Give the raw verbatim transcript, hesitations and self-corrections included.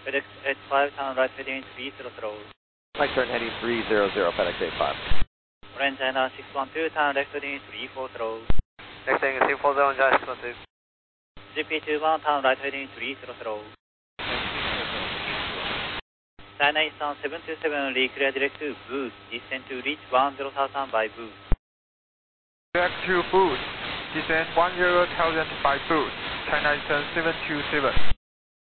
FedEx eight five, turn right heading three zero zero. Right turn heading three zero zero, FedEx eight five. Orange China six one two, turn left heading three four zero. Next thing is three four zero, China six one two. G P two one, turn right heading three zero zero. China Eastern seven two seven, reclear direct to boost, descend to reach one zero thousand by boost. Direct to boost, descend one zero thousand by boost, China Eastern seven two seven.